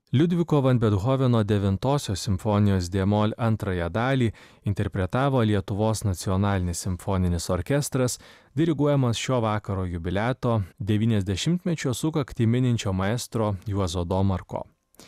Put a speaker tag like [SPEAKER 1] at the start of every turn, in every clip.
[SPEAKER 1] Liudviko van Bethoveno 9 simfonijos d-mol antrąją dalį interpretavo Lietuvos nacionalinis simfoninis orkestras, diriguojamas šio vakaro jubiliato 90-mečio sukaktį mininčio maestro Juozo Domarko.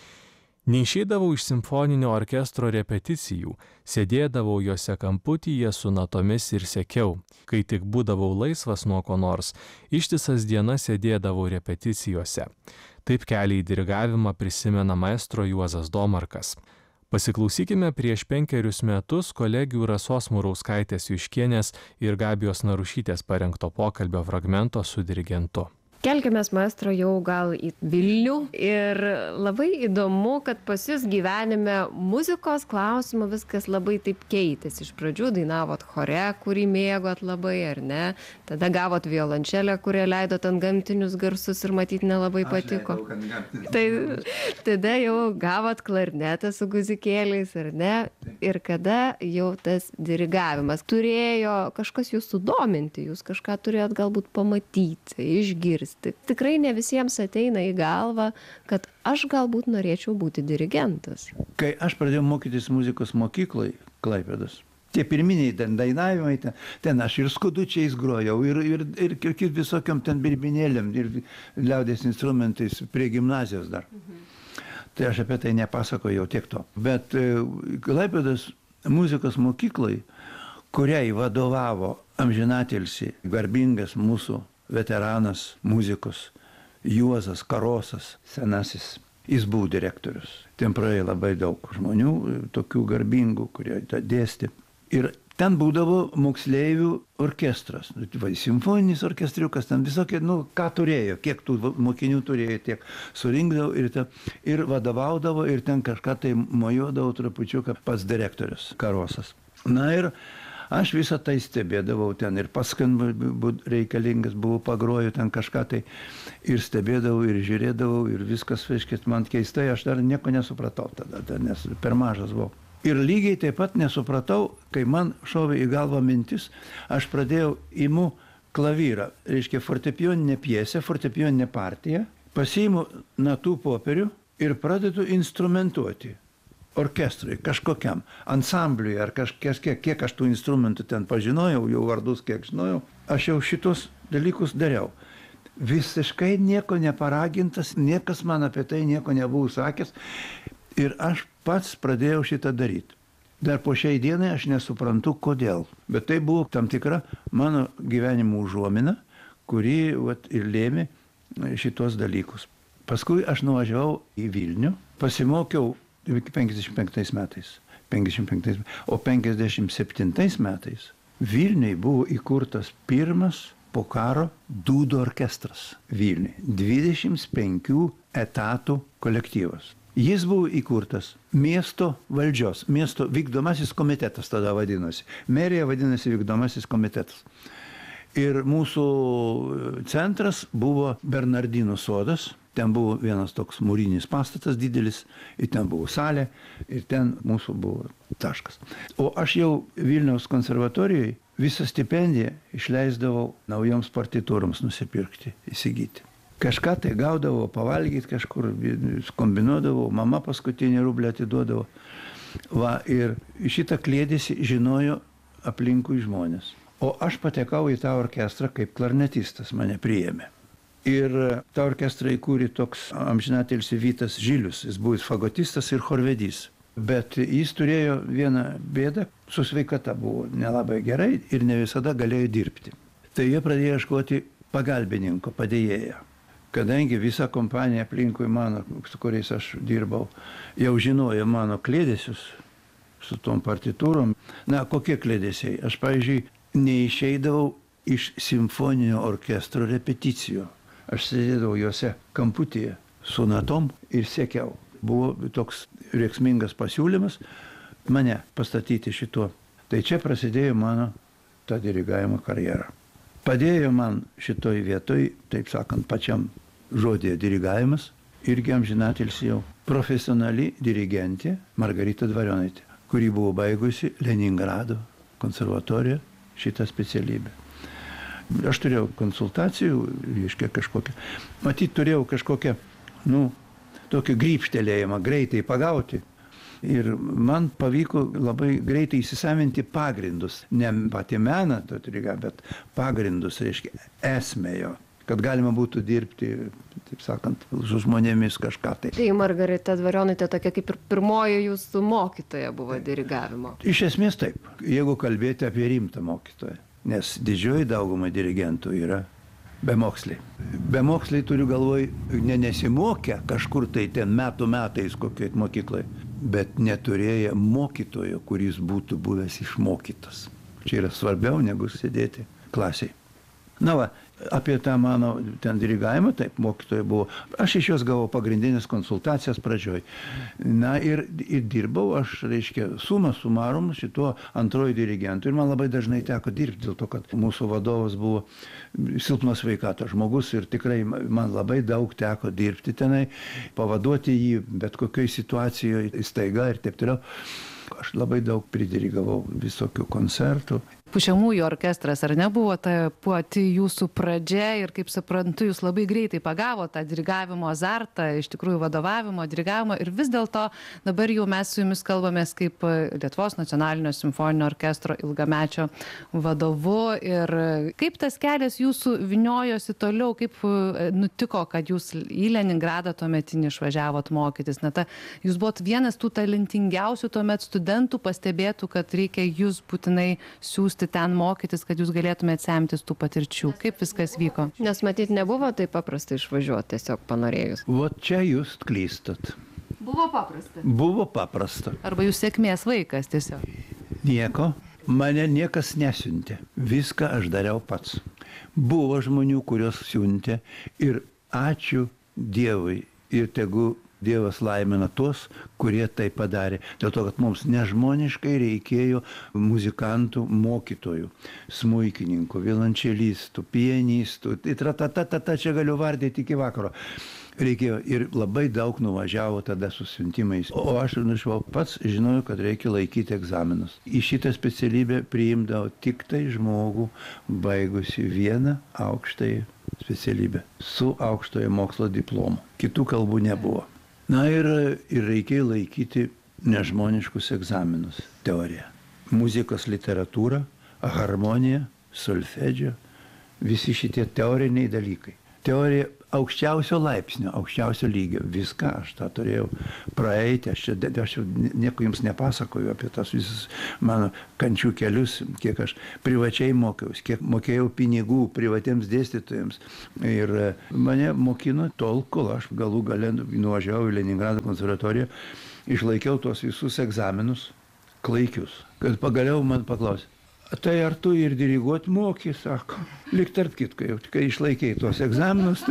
[SPEAKER 1] Neišeidavau iš simfoninio orkestro repeticijų, sėdėdavau juose kamputyje su natomis ir sekiau. Kai tik būdavau laisvas nuo ko nors, ištisas dienas sėdėdavau repeticijose. Taip kelią į dirigavimą prisimena maestro Juozas Domarkas. Pasiklausykime prieš 5 metus kolegių Rasos Murauskaitės Juškienės ir Gabijos Narušytės parengto pokalbio fragmento su dirigentu.
[SPEAKER 2] Kelkimės, maestro, jau gal į Vilnių ir labai įdomu, kad pas jūs gyvenime muzikos klausimų viskas labai taip keitėsi. Iš pradžių dainavot chore, kurį mėgot labai, ar ne? Tada gavot violončelę, kurie leidot ant gamtinius garsus ir matyt nelabai patiko. Tai tada jau gavot klarnetą su guzikėliais, ar ne? Ir kada jau tas dirigavimas turėjo kažkas jūs sudominti, jūs kažką turėjot galbūt pamatyti, išgirsti. Tikrai ne visiems ateina į galvą, kad aš galbūt norėčiau būti dirigentas.
[SPEAKER 3] Kai aš pradėjau mokytis muzikos mokyklai Klaipėdos, tie pirminiai dainavimai, ten aš ir skudučiais grojau, ir visokiam ten birbinėlėm, ir liaudės instrumentais prie gimnazijos dar. Tai aš apie tai nepasakojau tiek to. Bet Klaipėdos muzikos mokyklai, kuriai vadovavo amžinatilsį garbingas mūsų veteranas muzikos Juozas Karosas, senasis, jis buvo direktorius. Ten praėjo labai daug žmonių, tokių garbingų, kurie dėstė. Ir ten būdavo moksleivių orkestras, simfoninis orkestriukas, ten visokie, ką turėjo, kiek tų mokinių turėjo, tiek surinkdavo ir vadovaudavo, ir ten kažką tai mojuodavo trupučiuką pats direktorius Karosas. Na ir aš visą tai stebėdavau ten ir paskan reikalingas buvo pagroju ten kažką tai ir stebėdavau ir žiūrėdavau ir viskas, reiškia, man keistai, aš dar nieko nesupratau tada, nes per mažas buvau. Ir lygiai taip pat nesupratau, kai man šovė į galvą mintis, aš pradėjau imu klavyrą, reiškia fortepijoninę pjesę, fortepijoninę partiją, pasiimu natų popierių ir pradedu instrumentuoti. Orkestrui, kažkokiam, ansambliui ar kiek aš tų instrumentų ten pažinojau, jau vardus kiek žinojau, aš jau šitos dalykus dariau. Visiškai nieko neparagintas, niekas man apie tai nieko nebuvo sakęs ir aš pats pradėjau šitą daryti. Dar po šiai dienai aš nesuprantu, kodėl, bet tai buvo tam tikra mano gyvenimo užuomina, kuri ir lėmė šitos dalykus. Paskui aš nuvažiavau į Vilnių, pasimokiau 55 metais, o 57 metais Vilniui buvo įkurtas pirmas po karo dūdų orkestras Vilniui, 25 etatų kolektyvas. Jis buvo įkurtas miesto valdžios, miesto vykdomasis komitetas tada vadinosi, merija vadinasi vykdomasis komitetas. Ir mūsų centras buvo Bernardinų sodas. Ten buvo vienas toks mūrinis pastatas didelis, ir ten buvo salė, ir ten mūsų buvo taškas. O aš jau Vilniaus konservatorijoje visą stipendiją išleisdavau naujoms partitūroms nusipirkti, įsigyti. Kažką tai gaudavau, pavalgyti kažkur, kombinuodavau, mama paskutinį rublį atiduodavo. Ir šitą kliedėsi žinojo aplinkui žmonės. O aš patekau į tą orkestrą kaip klarnetistas, mane priėmė. Ir tą orkestrą įkūrė toks amžinatilsį Vytas Žilius, jis buvo fagotistas ir chorvedys. Bet jis turėjo vieną bėdą, su sveikata buvo nelabai gerai ir ne visada galėjo dirbti. Tai jie pradėjo ieškoti pagalbininko, padėjėjo. Kadangi visa kompanija aplinkui mano, su kuriais aš dirbau, jau žinojo mano klėdesius su tom partitūrom. Na, kokie klėdesiai? Aš, pavyzdžiui, neišeidavau iš simfoninio orkestro repeticijų. Aš sėdėdavau juose kamputyje su natom ir siekiau. Buvo toks rėksmingas pasiūlymas mane pastatyti šituo. Tai čia prasidėjo mano ta dirigavimo karjera. Padėjo man šitoj vietoj, taip sakant, pačiam žodėje dirigavimas, irgi amžinatilsį jau profesionali dirigentė Margarita Dvarionaitė, kuri buvo baigusi Leningrado konservatoriją šitą specialybę. Aš turėjau konsultacijų, reiškia kažkokią. Matyt, turėjau kažkokią, tokį grybštelėjimą greitai pagauti. Ir man pavyko labai greitai įsisavinti pagrindus. Ne patį meną, bet pagrindus, reiškia, esmę jo. Kad galima būtų dirbti, taip sakant, su žmonėmis kažką tai.
[SPEAKER 2] Tai Margarita Dvarionaitė tokia kaip ir pirmoji jūsų mokytoja buvo dirigavimo.
[SPEAKER 3] Iš esmės taip, jeigu kalbėti apie rimtą mokytoją. Nes didžioji dauguma dirigentų yra bemoksliai. Bemoksliai turiu galvoj, nesimokę kažkur tai ten metais kokiai mokyklai, bet neturėję mokytojo, kuris būtų buvęs išmokytas. Čia yra svarbiau negu sėdėti klasiai. Na va, apie tą mano ten dirigavimą, taip, mokytoja buvo. Aš iš jos gavau pagrindinės konsultacijas pradžioj. Na ir dirbau aš, reiškia, suma sumarum šituo antroju dirigentu. Ir man labai dažnai teko dirbti, dėl to, kad mūsų vadovas buvo silpnos sveikatos žmogus ir tikrai man labai daug teko dirbti tenai, pavaduoti jį bet kokioj situacijoje, staiga ir taip toliau. Aš labai daug pridirigavau visokių koncertų.
[SPEAKER 4] Pučiamųjų orkestras, ar nebuvo ta pati jūsų pradžia ir, kaip suprantu, jūs labai greitai pagavo tą dirigavimo azartą, iš tikrųjų vadovavimo, dirigavimo ir vis dėlto dabar jau mes su jumis kalbamės kaip Lietuvos nacionalinio simfoninio orkestro ilgamečio vadovu ir kaip tas kelias jūsų vyniojosi toliau, kaip nutiko, kad jūs į Leningradą tuometinį išvažiavot mokytis. Na, jūs buvot vienas tų talentingiausių tuomet studentų, pastebėtų, kad reikia jūs būtinai siųsti ten mokytis, kad jūs galėtumėte semtis tų patirčių. Kaip viskas vyko?
[SPEAKER 2] Nes matyt, nebuvo taip paprasta išvažiuoti, tiesiog panorėjus.
[SPEAKER 3] Vat čia jūs klystat.
[SPEAKER 4] Buvo paprasta.
[SPEAKER 3] Buvo paprasta.
[SPEAKER 4] Arba jūs sėkmės vaikas tiesiog.
[SPEAKER 3] Nieko. Mane niekas nesiuntė. Viską aš dariau pats. Buvo žmonių, kurios siuntė ir ačiū Dievui ir tegu Dievas laimina tuos, kurie tai padarė. Dėl to, kad mums nežmoniškai reikėjo muzikantų, mokytojų, smuikininkų, violončelistų, pianistų. Tai čia galiu vardyti iki vakaro. Reikėjo ir labai daug nuvažiavo tada su siuntimais. O aš pats žinojau, kad reikia laikyti egzaminus. Į šitą specialybę priimdavo tik tai žmogų baigusi vieną aukštąją specialybę su aukštojo mokslo diplomu. Kitų kalbų nebuvo. Na ir reikėjo laikyti nežmoniškus egzaminus. Teorija. Muzikos literatūra, harmonija, solfedžio, visi šitie teoriniai dalykai. Teorija aukščiausio laipsnio, aukščiausio lygio. Viską aš tą turėjau praeiti. Aš nieko jums nepasakoju apie tas visus mano kančių kelius, kiek aš privačiai mokiausi, kiek mokėjau pinigų privatiems dėstytojams. Ir mane mokino tol, kol aš galų gale nuvažiavau į Leningrado konservatoriją, išlaikiau tuos visus egzaminus klaikius. Kad pagaliau man paklausė, tai ar tu ir diriguoti moki, sako. Lyg tarp kitko, jau kai išlaikiai tuos egzaminus,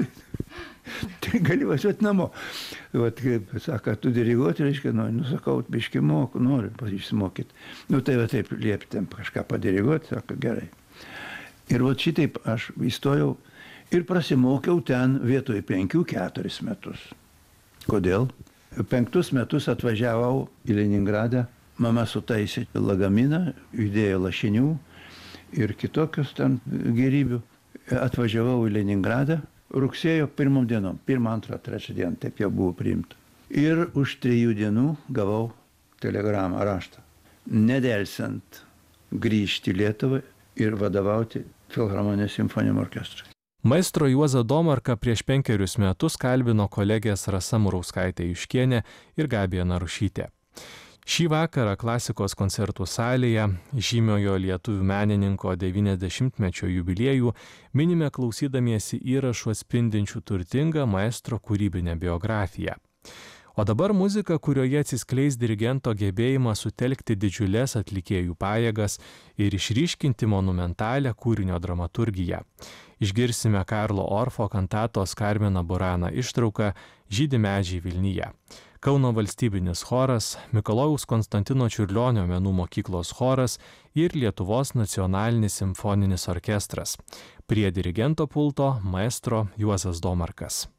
[SPEAKER 3] tai gali važiuoti namo. Vat, kaip sako, tu diriguoti, reiškia, sakau, biški moku, noriu išsimokyti. Tai va taip liepti kažką padiriguoti, sako, gerai. Ir vat šitaip aš įstojau ir prasimokiau ten vietoj 5-4 metus. Kodėl? 5 metus atvažiavau į Leningradą. Mama sutaisė lagaminą, įdėjo lašinių ir kitokius ten gerybių. Atvažiavau į Leningradą rugsėjo 1 dienom, 1, 2, 3 dieną, taip jau buvo priimta. Ir už 3 dienų gavau telegramą, raštą. Nedelsiant grįžti į Lietuvą ir vadovauti Filharmonijos simfoniniam orkestrui.
[SPEAKER 1] Maestro Juozą Domarką prieš 5 metus kalbino kolegės Rasa Murauskaitė Juškienė ir Gabija Narušytė. Šį vakarą klasikos koncertų salėje žymiojo lietuvių menininko 90-mečio jubiliejų minime klausydamiesi įrašų atspindinčių turtingą maestro kūrybinę biografiją. O dabar muzika, kurioje atsiskleis dirigento gebėjimą sutelkti didžiulės atlikėjų pajėgas ir išryškinti monumentalią kūrinio dramaturgiją. Išgirsime Karlo Orfo kantatos Karmena Burana ištrauką Žydi medžiai Vilnyje. Kauno valstybinis choras, Mikalojaus Konstantino Čiurlionio menų mokyklos choras ir Lietuvos nacionalinis simfoninis orkestras. Prie dirigento pulto maestro Juozas Domarkas.